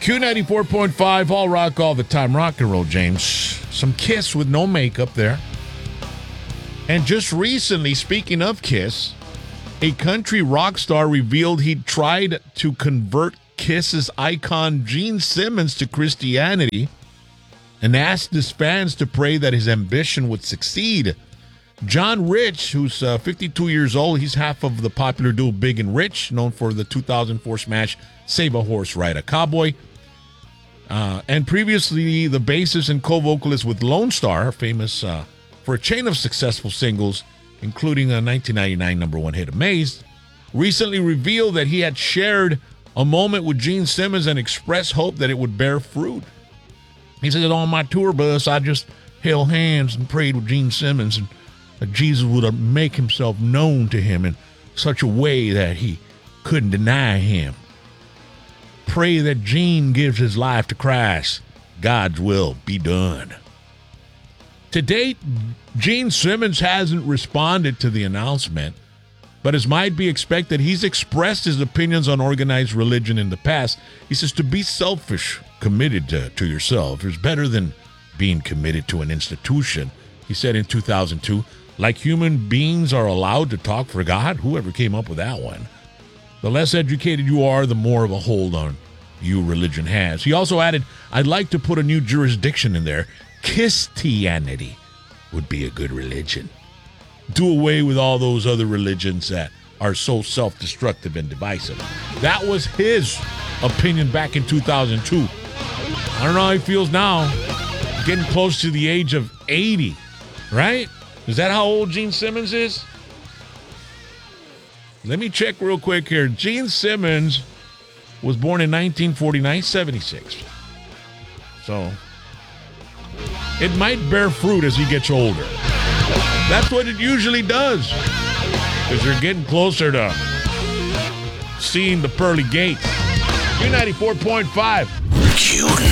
Q94.5, all rock all the time. Rock and roll, James. Some Kiss with no makeup there. And just recently, speaking of Kiss, a country rock star revealed he'd tried to convert Kiss's icon Gene Simmons to Christianity and asked his fans to pray that his ambition would succeed. John Rich, who's 52 years old, he's half of the popular duo Big and Rich, known for the 2004 smash Save a Horse, Ride a Cowboy. And previously, the bassist and co-vocalist with Lone Star, famous for a chain of successful singles, including a 1999 number one hit, Amazed, recently revealed that he had shared a moment with Gene Simmons and expressed hope that it would bear fruit. He said, on my tour bus, I just held hands and prayed with Gene Simmons, and that Jesus would make himself known to him in such a way that he couldn't deny him. Pray that Gene gives his life to Christ. God's will be done. To date, Gene Simmons hasn't responded to the announcement, but as might be expected, he's expressed his opinions on organized religion in the past. He says to be selfish, committed to yourself is better than being committed to an institution. He said in 2002, like human beings are allowed to talk for God, whoever came up with that one. The less educated you are, the more of a hold on you religion has. He also added, I'd like to put a new jurisdiction in there. Christianity would be a good religion. Do away with all those other religions that are so self-destructive and divisive. That was his opinion back in 2002. I don't know how he feels now, getting close to the age of 80, right? Is that how old Gene Simmons is? Let me check real quick here. Gene Simmons was born in 1949, 76. So it might bear fruit as he gets older. That's what it usually does, because you're getting closer to seeing the pearly gates. Q94.5.